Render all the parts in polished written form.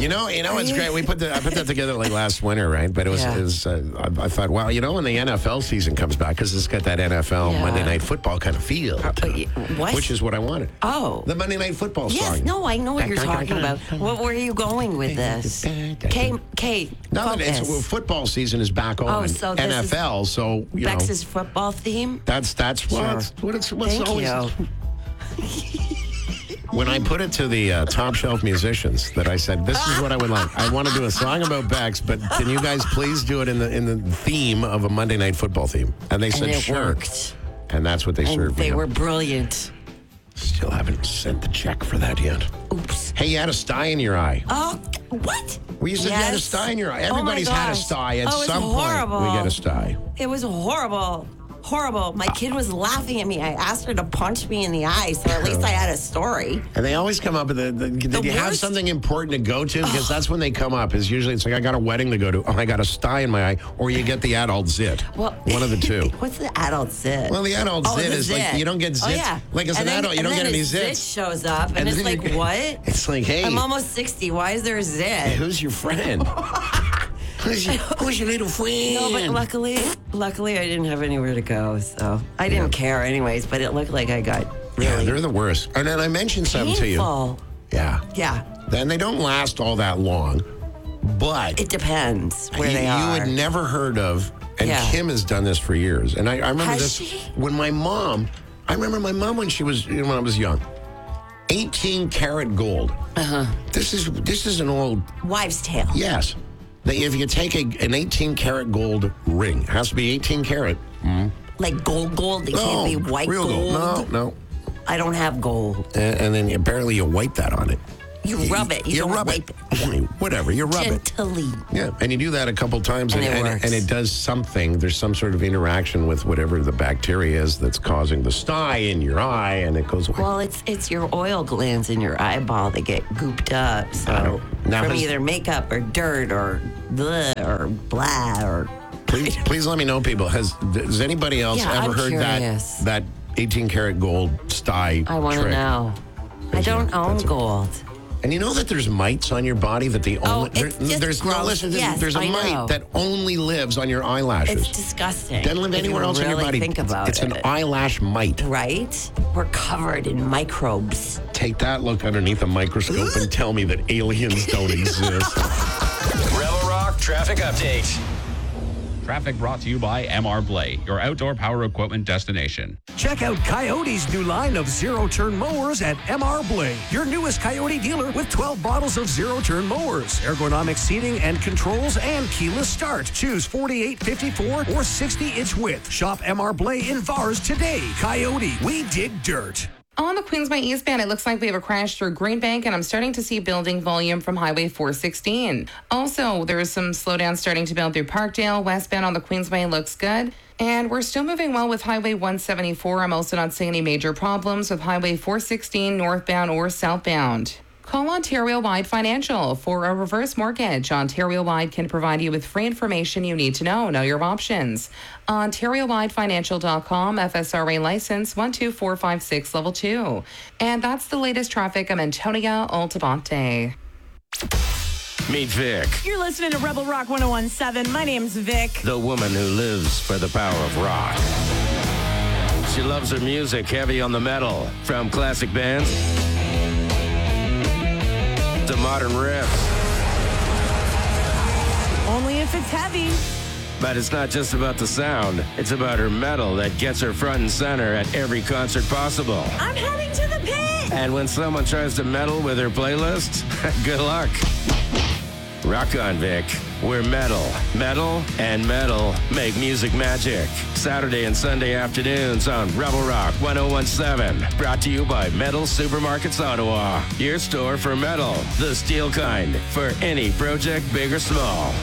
it's great. I put that together like last winter, right? But it was I thought, well, when the NFL season comes back, because it's got that NFL Monday Night Football kind of feel, what? Which is what I wanted. Oh, the Monday Night Football song. Yes, no, I know what you're talking about. What were you going with this? Kate, it's football season is back on. So NFL. So Bex's football theme. That's what it's Thank always. You. When I put it to the top shelf musicians, that I said, this is what I would like. I want to do a song about Bex, but can you guys please do it in the theme of a Monday Night Football theme? And they said, sure. Worked. And that's what they served me. They were brilliant. Still haven't sent the check for that yet. Oops. Hey, you had a sty in your eye. Oh, what? You said you had a sty in your eye. Everybody's had a sty at some point. We get a sty. It was horrible. Horrible. My kid was laughing at me. I asked her to punch me in the eye, so at least I had a story. And they always come up with did you have something important to go to? Because that's when they come up. Is usually it's like, I got a wedding to go to. Oh, I got a sty in my eye. Or you get the adult zit. Well, one of the two. What's the adult zit? Well, the adult zit is like, you don't get zits. Like as an adult, you don't get any zits. Zit shows up, and it's like, what? It's like, hey. I'm almost 60. Why is there a zit? Hey, who's your friend? Who's your little friend? No, but luckily I didn't have anywhere to go, so I didn't care anyways, but it looked like I got really... Yeah, they're the worst. And then I mentioned something to you. Yeah. Yeah. Then they don't last all that long, but... It depends where they are. You had never heard of, and Kim has done this for years, and I remember when my mom... I remember my mom when she was, when I was young. 18 karat gold. Uh-huh. This is an old... Wives' tale. Yes. If you take an 18 karat gold ring, it has to be 18 karat. Mm. Like gold? It can't be white real gold. No. I don't have gold. And then apparently you wipe that on it. You rub it. You don't rub wipe it. Whatever, you rub Gently. it. Yeah, and you do that a couple times, and it does something. There's some sort of interaction with whatever the bacteria is that's causing the sty in your eye, and it goes away. Well, it's your oil glands in your eyeball that get gooped up. So from either makeup or dirt or blah or. Please let me know, people. Has anybody else ever heard that 18 karat gold sty? I want to know. I don't own gold. And you know that there's mites on your body that there's a mite that only lives on your eyelashes. It's disgusting. Doesn't live anywhere else on your body. Think about it's an eyelash mite. Right? We're covered in microbes. Take that look underneath a microscope and tell me that aliens don't exist. Rebel Rock Traffic Update. Traffic brought to you by MR Blade, your outdoor power equipment destination. Check out Coyote's new line of zero-turn mowers at MR Blade, your newest Coyote dealer with 12 models of zero-turn mowers, ergonomic seating and controls, and keyless start. Choose 48, 54, or 60-inch width. Shop MR Blade in VARS today. Coyote, we dig dirt. On the Queensway eastbound, it looks like we have a crash through Greenbank, and I'm starting to see building volume from Highway 416. Also, there is some slowdown starting to build through Parkdale. Westbound on the Queensway looks good. And we're still moving well with Highway 174. I'm also not seeing any major problems with Highway 416 northbound or southbound. Call Ontario Wide Financial for a reverse mortgage. Ontario Wide can provide you with free information you need to know your options. OntarioWideFinancial.com, FSRA license 12456 level 2. And that's the latest traffic. I'm Antonia Altabante. Meet Vic. You're listening to Rebel Rock 101.7. My name's Vic. The woman who lives for the power of rock. She loves her music heavy on the metal, from classic bands to modern riffs. Only if it's heavy. But it's not just about the sound. It's about her metal that gets her front and center at every concert possible. I'm heading to the pit. And when someone tries to meddle with her playlist, good luck. Rock on, Vic. We're metal. Metal and metal make music magic. Saturday and Sunday afternoons on Rebel Rock 101.7. Brought to you by Metal Supermarkets Ottawa. Your store for metal, the steel kind, for any project, big or small.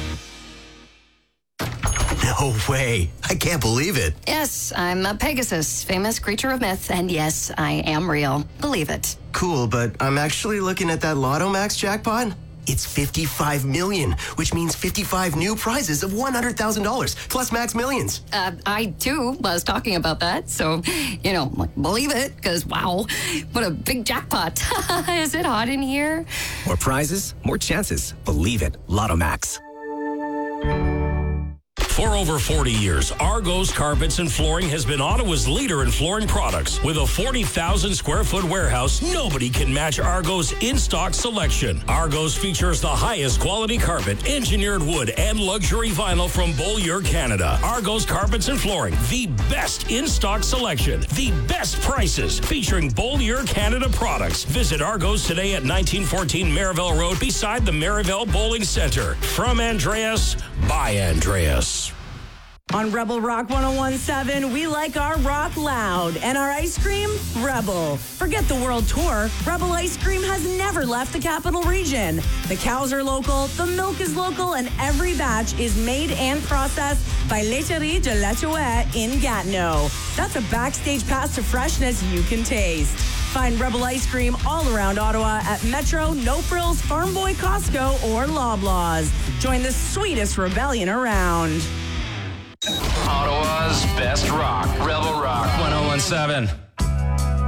No way. I can't believe it. Yes, I'm a Pegasus, famous creature of myth, and yes, I am real. Believe it. Cool, but I'm actually looking at that Lotto Max jackpot. It's 55 million, which means 55 new prizes of $100,000 plus Max Millions. I too was talking about that, so believe it, because wow, what a big jackpot. Is it hot in here? More prizes, more chances. Believe it. Lotto Max. For over 40 years, Argos Carpets and Flooring has been Ottawa's leader in flooring products. With a 40,000 square foot warehouse, nobody can match Argos' in-stock selection. Argos features the highest quality carpet, engineered wood, and luxury vinyl from Beaulieu, Canada. Argos Carpets and Flooring, the best in-stock selection, the best prices, featuring Beaulieu, Canada products. Visit Argos today at 1914 Maryville Road, beside the Maryville Bowling Center. From Andreas, by Andreas. On Rebel Rock 101.7, we like our rock loud. And our ice cream? Rebel. Forget the world tour. Rebel ice cream has never left the capital region. The cows are local, the milk is local, and every batch is made and processed by Laiterie de la Chouette in Gatineau. That's a backstage pass to freshness you can taste. Find Rebel ice cream all around Ottawa at Metro, No Frills, Farm Boy, Costco, or Loblaws. Join the sweetest rebellion around. Ottawa's best rock. Rebel Rock 101.7.